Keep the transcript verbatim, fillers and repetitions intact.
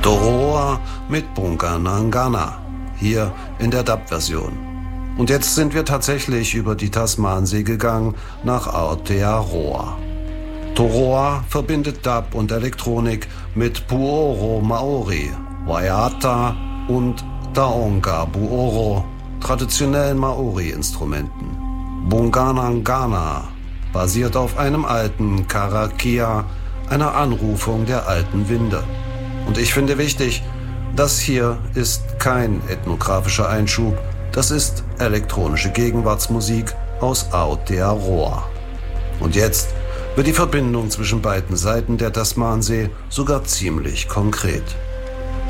Toroa mit Bunkanangana, hier in der Dub-Version. Und jetzt sind wir tatsächlich über die Tasmansee gegangen nach Aotearoa. Toroa verbindet Dub und Elektronik mit Puoro Maori, Waiata und Taonga Buoro, traditionellen Maori-Instrumenten. Bunkanangana basiert auf einem alten Karakia, einer Anrufung der alten Winde. Und ich finde wichtig, das hier ist kein ethnografischer Einschub, das ist elektronische Gegenwartsmusik aus Aotearoa. Und jetzt wird die Verbindung zwischen beiden Seiten der Tasmansee sogar ziemlich konkret.